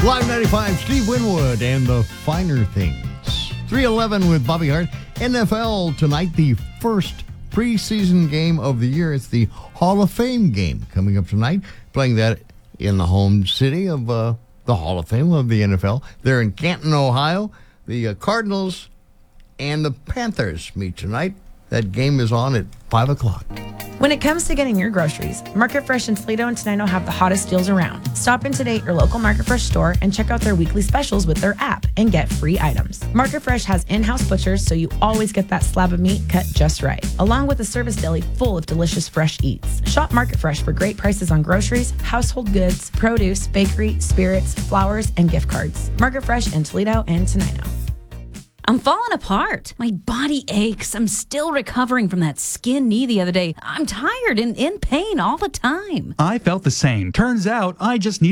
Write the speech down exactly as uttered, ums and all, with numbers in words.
Live ninety-five, Steve Winwood and the Finer Things. three eleven with Bobby Hart. N F L tonight, the first preseason game of the year. It's the Hall of Fame game coming up tonight. Playing that in the home city of uh, the Hall of Fame of the N F L. They're in Canton, Ohio. The uh, Cardinals and the Panthers meet tonight. That game is on at five o'clock. When it comes to getting your groceries, Market Fresh in Toledo and Tenino have the hottest deals around. Stop in today at your local Market Fresh store and check out their weekly specials with their app and get free items. Market Fresh has in-house butchers, so you always get that slab of meat cut just right, along with a service deli full of delicious fresh eats. Shop Market Fresh for great prices on groceries, household goods, produce, bakery, spirits, flowers, and gift cards. Market Fresh in Toledo and Tenino. I'm falling apart. My body aches. I'm still recovering from that skin knee the other day. I'm tired and in pain all the time. I felt the same. Turns out I just need